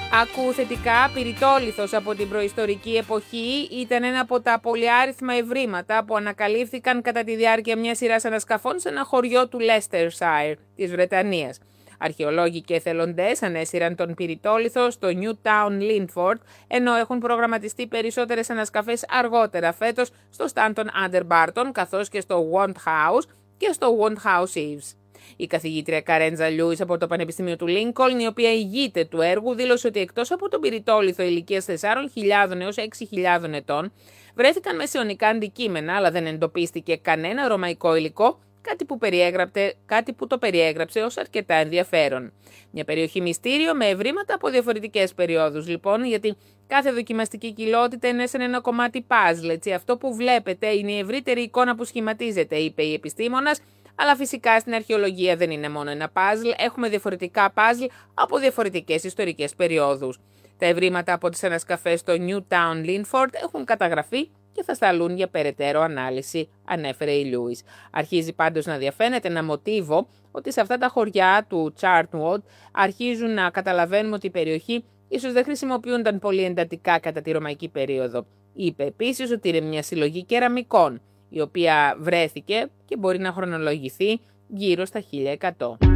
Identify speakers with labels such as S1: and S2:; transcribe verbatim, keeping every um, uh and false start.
S1: Άκου θετικά, πυρητόλιθος από την προϊστορική εποχή ήταν ένα από τα πολυάριθμα ευρήματα που ανακαλύφθηκαν κατά τη διάρκεια μιας σειράς ανασκαφών σε ένα χωριό του Leicestershire της Βρετανίας. Αρχαιολόγοι και εθελοντές ανέσυραν τον πυρητόλιθο στο Newtown Linford, ενώ έχουν προγραμματιστεί περισσότερες ανασκαφές αργότερα φέτος στο Stanton Under Barton, καθώς και στο Wand House και στο Wand House Eaves. Η καθηγήτρια Καρέντζα Λιούις από το Πανεπιστήμιο του Λίνκολν, η οποία ηγείται του έργου, δήλωσε ότι εκτός από τον πυρητόλιθο ηλικίας τεσσάρων χιλιάδων έως έξι χιλιάδων ετών, βρέθηκαν μεσαιωνικά αντικείμενα, αλλά δεν εντοπίστηκε κανένα ρωμαϊκό υλικό, κάτι που, κάτι που το περιέγραψε ως αρκετά ενδιαφέρον. Μια περιοχή μυστήριο με ευρήματα από διαφορετικές περιόδους, λοιπόν, γιατί κάθε δοκιμαστική κοιλότητα είναι σαν ένα κομμάτι παζλ, έτσι. Αυτό που βλέπετε είναι η ευρύτερη εικόνα που σχηματίζεται, είπε η επιστήμονας. Αλλά φυσικά στην αρχαιολογία δεν είναι μόνο ένα παζλ, έχουμε διαφορετικά παζλ από διαφορετικές ιστορικές περιόδους. Τα ευρήματα από τις ανασκαφές στο Newtown Linford έχουν καταγραφεί και θα σταλούν για περαιτέρω ανάλυση, ανέφερε η Λιούις. Αρχίζει πάντως να διαφαίνεται ένα μοτίβο ότι σε αυτά τα χωριά του Chartwood αρχίζουν να καταλαβαίνουμε ότι η περιοχή ίσως δεν χρησιμοποιούνταν πολύ εντατικά κατά τη ρωμαϊκή περίοδο. Είπε επίσης ότι είναι μια συλλογή κεραμικών, η οποία βρέθηκε και μπορεί να χρονολογηθεί γύρω στα χίλια εκατό.